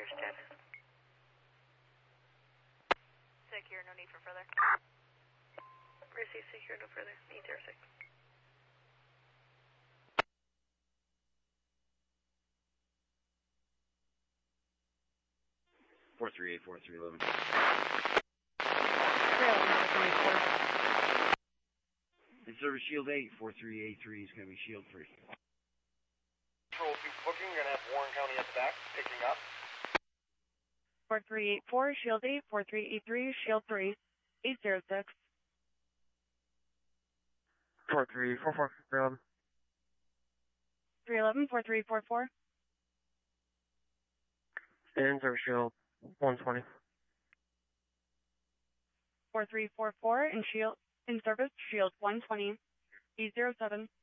understood. Secure, no need for further. Receive secure, no further. 806. Four three eight 4311. 311, In service Shield 8, 4383 is going to be Shield 3. Control 2 booking, you're going to have Warren County at the back, picking up. 4384, Shield 8, 4383, Shield 3, 806. 4344, 311. 311, 4344. In service Shield 120. 4344 in Shield, in service Shield 120, 807.